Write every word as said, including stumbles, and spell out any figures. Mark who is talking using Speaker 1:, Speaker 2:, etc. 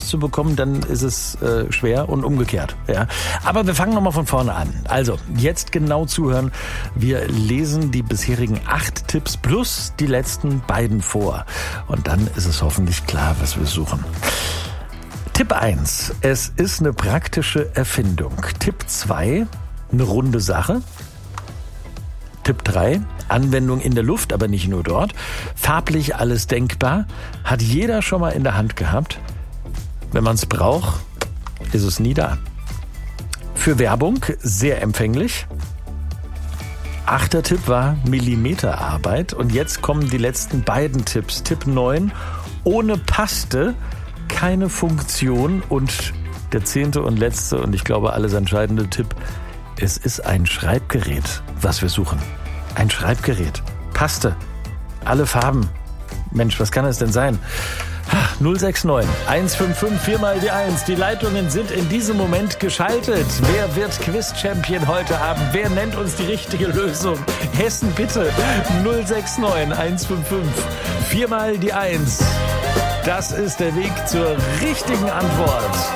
Speaker 1: Post zu bekommen, dann ist es äh, schwer und umgekehrt. Ja. Aber wir fangen nochmal von vorne an. Also, jetzt genau zuhören. Wir lesen die bisherigen acht Tipps plus die letzten beiden vor. Und dann ist es hoffentlich klar, was wir suchen. Tipp eins. Es ist eine praktische Erfindung. Tipp zwei. Eine runde Sache. Tipp drei. Anwendung in der Luft, aber nicht nur dort. Farblich alles denkbar. Hat jeder schon mal in der Hand gehabt. Wenn man es braucht, ist es nie da. Für Werbung sehr empfänglich. Achter Tipp war Millimeterarbeit. Und jetzt kommen die letzten beiden Tipps. Tipp neun. Ohne Paste keine Funktion. Und der zehnte und letzte und ich glaube alles entscheidende Tipp. Es ist ein Schreibgerät, was wir suchen. Ein Schreibgerät. Paste. Alle Farben. Mensch, was kann es denn sein? null sechs neun eins fünf fünf vier mal die eins. Die Leitungen sind in diesem Moment geschaltet. Wer wird Quiz-Champion heute Abend? Wer nennt uns die richtige Lösung? Hessen, bitte. null sechs neun eins fünf fünf vier mal die eins. Das ist der Weg zur richtigen Antwort.